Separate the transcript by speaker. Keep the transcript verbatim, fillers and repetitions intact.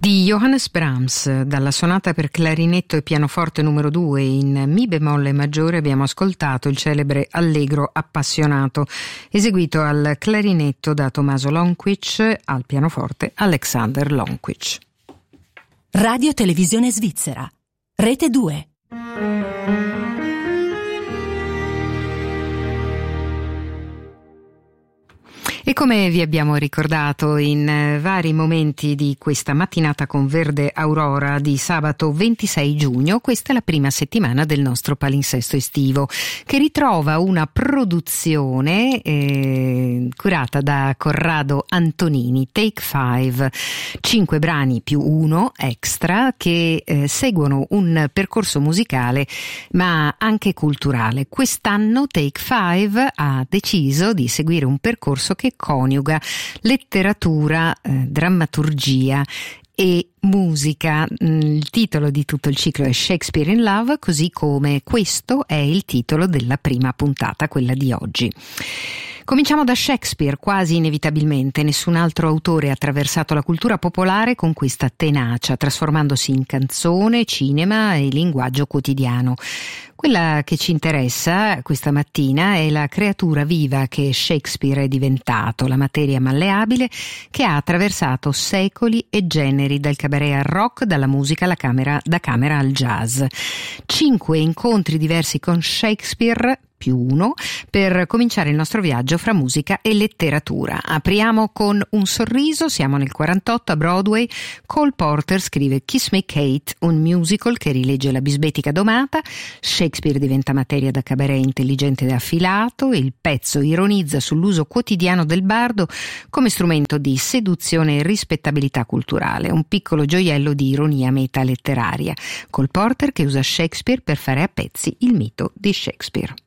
Speaker 1: Di Johannes Brahms, dalla sonata per clarinetto e pianoforte numero due in Mi bemolle maggiore, abbiamo ascoltato il celebre Allegro appassionato, eseguito al clarinetto da Tommaso Lonquich, al pianoforte Alexander Lonquich.
Speaker 2: Radio Televisione Svizzera, Rete due.
Speaker 1: E come vi abbiamo ricordato in vari momenti di questa mattinata con verde aurora di sabato ventisei giugno, questa è la prima settimana del nostro palinsesto estivo, che ritrova una produzione eh, curata da Corrado Antonini, Take Five, cinque brani più uno extra che eh, seguono un percorso musicale ma anche culturale. Quest'anno Take Five ha deciso di seguire un percorso che coniuga letteratura, eh, drammaturgia e musica. Il titolo di tutto il ciclo è Shakespeare in Love, così come questo è il titolo della prima puntata, quella di oggi. Cominciamo da Shakespeare, quasi inevitabilmente. Nessun altro autore ha attraversato la cultura popolare con questa tenacia, trasformandosi in canzone, cinema e linguaggio quotidiano. Quella che ci interessa questa mattina è la creatura viva che Shakespeare è diventato, la materia malleabile che ha attraversato secoli e generi, dal cabaret al rock, dalla musica alla camera, da camera al jazz. Cinque incontri diversi con Shakespeare più uno per cominciare il nostro viaggio fra musica e letteratura. Apriamo con Un sorriso, siamo nel quarantotto a Broadway. Cole Porter scrive Kiss Me Kate, un musical che rilegge la bisbetica domata. Shakespeare diventa materia da cabaret intelligente e affilato. Il pezzo ironizza sull'uso quotidiano del bardo come strumento di seduzione e rispettabilità culturale, un piccolo gioiello di ironia metaletteraria. Cole Porter che usa Shakespeare per fare a pezzi il mito di Shakespeare.